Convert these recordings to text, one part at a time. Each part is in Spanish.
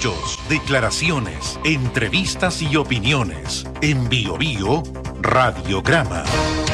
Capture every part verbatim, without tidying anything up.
Hechos, declaraciones, entrevistas y opiniones. En Bio Bio, Radiograma.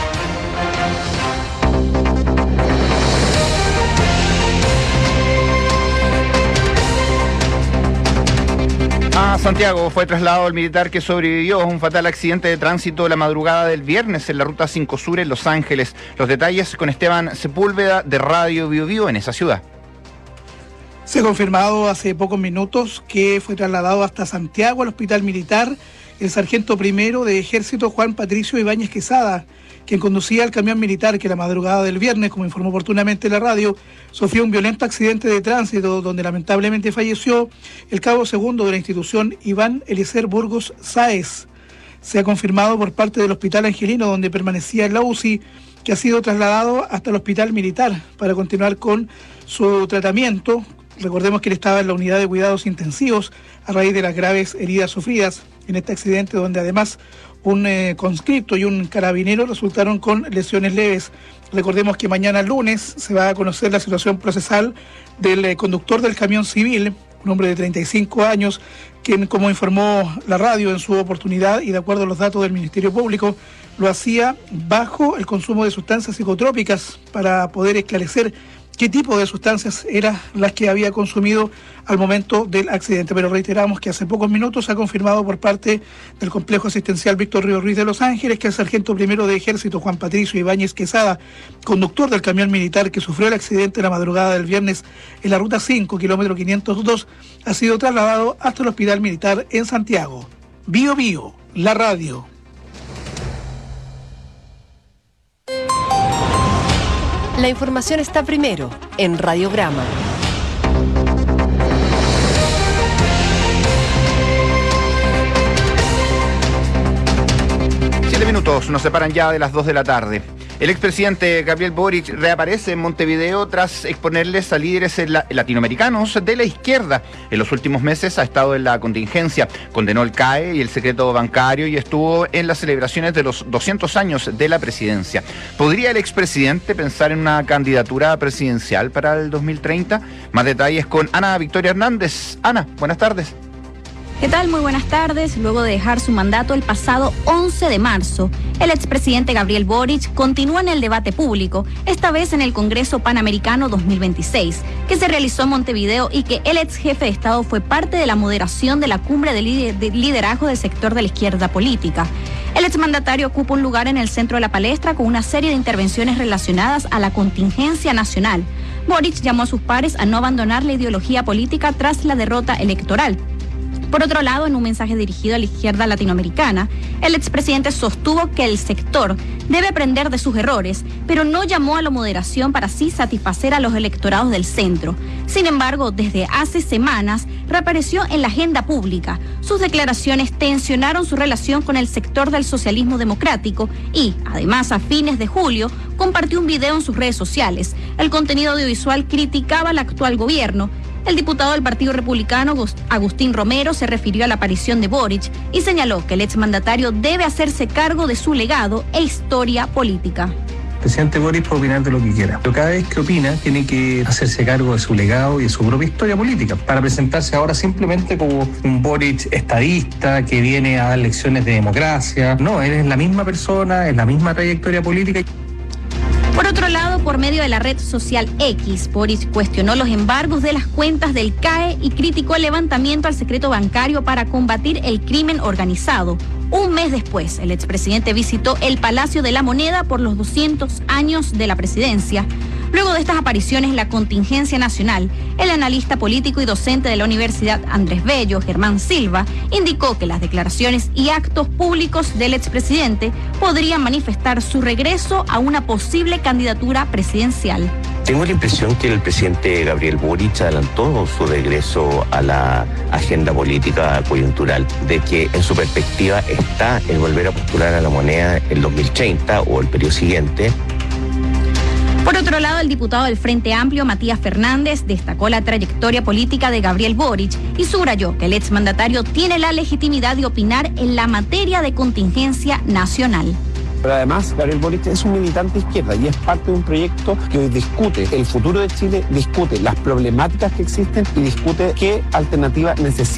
A Santiago fue trasladado el militar que sobrevivió a un fatal accidente de tránsito la madrugada del viernes en la ruta cinco Sur en Los Ángeles. Los detalles con Esteban Sepúlveda de Radio Bio Bio en esa ciudad. Se ha confirmado hace pocos minutos que fue trasladado hasta Santiago al hospital militar el sargento primero de Ejército Juan Patricio Ibáñez Quesada, quien conducía el camión militar que la madrugada del viernes, como informó oportunamente la radio, sufrió un violento accidente de tránsito donde lamentablemente falleció el cabo segundo de la institución Iván Eliezer Burgos Sáez. Se ha confirmado por parte del Hospital Angelino, donde permanecía en la U C I, que ha sido trasladado hasta el hospital militar para continuar con su tratamiento. Recordemos que él estaba en la unidad de cuidados intensivos a raíz de las graves heridas sufridas en este accidente, donde además un eh, conscripto y un carabinero resultaron con lesiones leves. Recordemos que mañana lunes se va a conocer la situación procesal del eh, conductor del camión civil, un hombre de treinta y cinco años, quien, como informó la radio en su oportunidad y de acuerdo a los datos del Ministerio Público, lo hacía bajo el consumo de sustancias psicotrópicas para poder esclarecer qué tipo de sustancias eran las que había consumido al momento del accidente. Pero reiteramos que hace pocos minutos se ha confirmado por parte del Complejo Asistencial Víctor Río Ruiz de Los Ángeles que el sargento primero de Ejército Juan Patricio Ibáñez Quesada, conductor del camión militar que sufrió el accidente la madrugada del viernes en la ruta cinco, kilómetro quinientos dos, ha sido trasladado hasta el hospital militar en Santiago. Bio Bio, la radio. La información está primero en Radiograma. Siete minutos nos separan ya de las dos de la tarde. El expresidente Gabriel Boric reaparece en Montevideo tras exponerles a líderes la- latinoamericanos de la izquierda. En los últimos meses ha estado en la contingencia, condenó el C A E y el secreto bancario y estuvo en las celebraciones de los doscientos años de la presidencia. ¿Podría el expresidente pensar en una candidatura presidencial para el dos mil treinta? Más detalles con Ana Victoria Hernández. Ana, buenas tardes. ¿Qué tal? Muy buenas tardes. Luego de dejar su mandato el pasado once de marzo, el expresidente Gabriel Boric continúa en el debate público, esta vez en el Congreso Panamericano dos mil veintiséis, que se realizó en Montevideo y que el ex jefe de Estado fue parte de la moderación de la cumbre de, lider- de liderazgo del sector de la izquierda política. El exmandatario ocupa un lugar en el centro de la palestra con una serie de intervenciones relacionadas a la contingencia nacional. Boric llamó a sus pares a no abandonar la ideología política tras la derrota electoral. Por otro lado, en un mensaje dirigido a la izquierda latinoamericana, el expresidente sostuvo que el sector debe aprender de sus errores, pero no llamó a la moderación para así satisfacer a los electorados del centro. Sin embargo, desde hace semanas reapareció en la agenda pública. Sus declaraciones tensionaron su relación con el sector del socialismo democrático y, además, a fines de julio, compartió un video en sus redes sociales. El contenido audiovisual criticaba al actual gobierno. El diputado del Partido Republicano, Agustín Romero, se refirió a la aparición de Boric y señaló que el exmandatario debe hacerse cargo de su legado e historia política. El presidente Boric puede opinar de lo que quiera, pero cada vez que opina tiene que hacerse cargo de su legado y de su propia historia política, para presentarse ahora simplemente como un Boric estadista que viene a dar lecciones de democracia. No, él es la misma persona, es la misma trayectoria política. Por otro lado, por medio de la red social X, Boric cuestionó los embargos de las cuentas del C A E y criticó el levantamiento al secreto bancario para combatir el crimen organizado. Un mes después, el expresidente visitó el Palacio de la Moneda por los doscientos años de la presidencia. Luego de estas apariciones, la contingencia nacional, el analista político y docente de la Universidad Andrés Bello, Germán Silva, indicó que las declaraciones y actos públicos del expresidente podrían manifestar su regreso a una posible candidatura presidencial. Tengo la impresión que el presidente Gabriel Boric adelantó su regreso a la agenda política coyuntural, de que en su perspectiva está el volver a postular a la moneda el dos mil treinta o el periodo siguiente. Por otro lado, el diputado del Frente Amplio, Matías Fernández, destacó la trayectoria política de Gabriel Boric y subrayó que el exmandatario tiene la legitimidad de opinar en la materia de contingencia nacional. Pero además, Gabriel Boric es un militante de izquierda y es parte de un proyecto que hoy discute el futuro de Chile, discute las problemáticas que existen y discute qué alternativa necesita